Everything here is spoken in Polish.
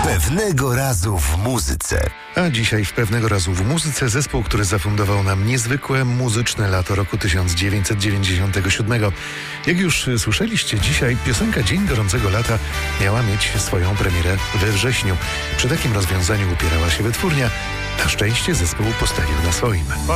Pewnego razu w muzyce. A dzisiaj w Pewnego razu w muzyce zespół, który zafundował nam niezwykłe muzyczne lato roku 1997. Jak już słyszeliście, dzisiaj piosenka Dzień Gorącego Lata miała mieć swoją premierę we wrześniu. Przy takim rozwiązaniu upierała się wytwórnia. Na szczęście zespół postawił na swoim.